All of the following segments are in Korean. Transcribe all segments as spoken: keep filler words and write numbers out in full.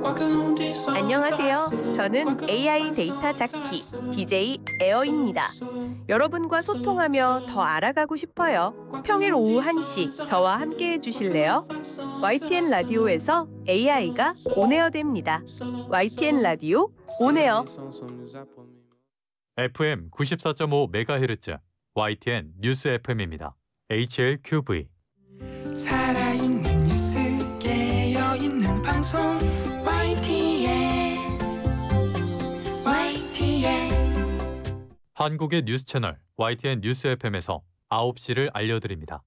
안녕하세요. 저는 에이아이 데이터 자키 디제이 에어입니다. 여러분과 소통하며 더 알아가고 싶어요. 평일 오후 한 시 저와 함께 해주실래요? 와이티엔 라디오에서 에이아이가 온에어 됩니다. 와이티엔 라디오 온에어. 에프엠 구십사 점 오 메가헤르츠 와이티엔 뉴스 에프엠입니다. 에이치엘큐브이 살아있는 뉴스 깨어있는 방송 와이티엔 와이티엔 한국의 뉴스 채널 와이티엔 뉴스 에프엠에서 아홉 시를 알려드립니다.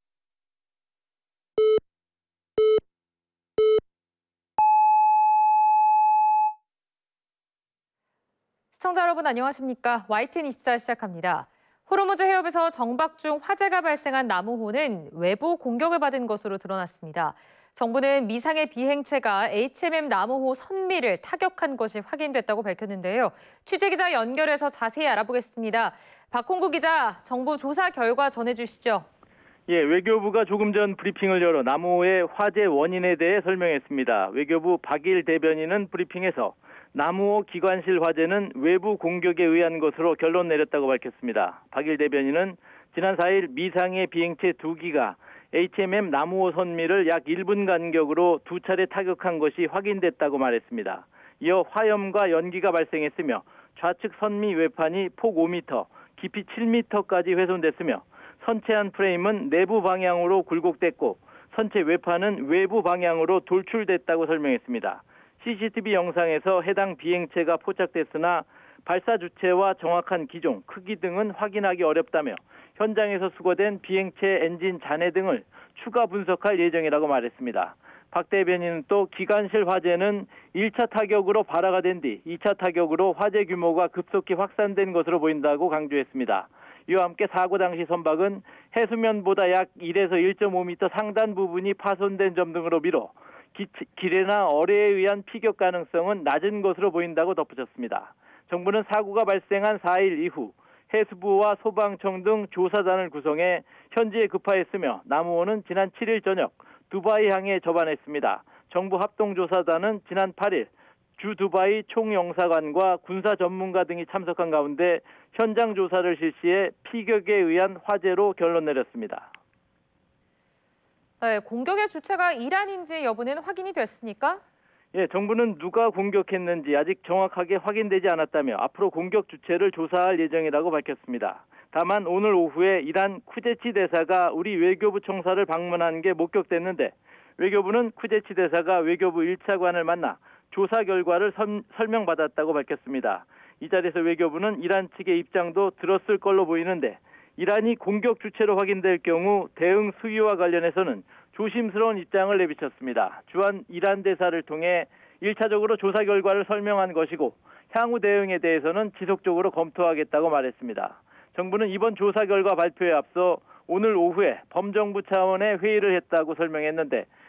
시청자 여러분 안녕하십니까? 와이티엔 이십사 시작합니다. 호르무즈 해협에서 정박 중 화재가 발생한 나무호는 외부 공격을 받은 것으로 드러났습니다. 정부는 미상의 비행체가 에이치엠엠 나무호 선미를 타격한 것이 확인됐다고 밝혔는데요. 취재기자 연결해서 자세히 알아보겠습니다. 박홍구 기자, 정부 조사 결과 전해주시죠. 예, 외교부가 조금 전 브리핑을 열어 나무호의 화재 원인에 대해 설명했습니다. 외교부 박일 대변인은 브리핑에서 나무호 기관실 화재는 외부 공격에 의한 것으로 결론 내렸다고 밝혔습니다. 박일 대변인은 지난 사 일 미상의 비행체 두 기가 에이치엠엠 나무호 선미를 약 일 분 간격으로 두 차례 타격한 것이 확인됐다고 말했습니다. 이어 화염과 연기가 발생했으며 좌측 선미 외판이 폭 오 미터, 깊이 칠 미터까지 훼손됐으며 선체 한 프레임은 내부 방향으로 굴곡됐고 선체 외판은 외부 방향으로 돌출됐다고 설명했습니다. 씨씨티비 영상에서 해당 비행체가 포착됐으나 발사 주체와 정확한 기종, 크기 등은 확인하기 어렵다며 현장에서 수거된 비행체 엔진 잔해 등을 추가 분석할 예정이라고 말했습니다. 박 대변인은 또 기관실 화재는 일 차 타격으로 발화가 된 뒤 이 차 타격으로 화재 규모가 급속히 확산된 것으로 보인다고 강조했습니다. 이와 함께 사고 당시 선박은 해수면보다 약 일에서 일 점 오 미터 상단 부분이 파손된 점 등으로 미뤄 기, 기뢰나 어뢰에 의한 피격 가능성은 낮은 것으로 보인다고 덧붙였습니다. 정부는 사고가 발생한 사 일 이후 해수부와 소방청 등 조사단을 구성해 현지에 급파했으며 나무호는 지난 칠 일 저녁 두바이 항에 접안했습니다. 정부 합동조사단은 지난 팔 일 주 두바이 총영사관과 군사 전문가 등이 참석한 가운데 현장 조사를 실시해 피격에 의한 화재로 결론 내렸습니다. 네, 공격의 주체가 이란인지 여부는 확인이 됐습니까? 예, 정부는 누가 공격했는지 아직 정확하게 확인되지 않았다며 앞으로 공격 주체를 조사할 예정이라고 밝혔습니다. 다만 오늘 오후에 이란 쿠제치 대사가 우리 외교부 청사를 방문한 게 목격됐는데 외교부는 쿠제치 대사가 외교부 일 차관을 만나 조사 결과를 선, 설명받았다고 밝혔습니다. 이 자리에서 외교부는 이란 측의 입장도 들었을 걸로 보이는데 이란이 공격 주체로 확인될 경우 대응 수위와 관련해서는 조심스러운 입장을 내비쳤습니다. 주한 이란 대사를 통해 일 차적으로 조사 결과를 설명한 것이고 향후 대응에 대해서는 지속적으로 검토하겠다고 말했습니다. 정부는 이번 조사 결과 발표에 앞서 오늘 오후에 범정부 차원의 회의를 했다고 설명했는데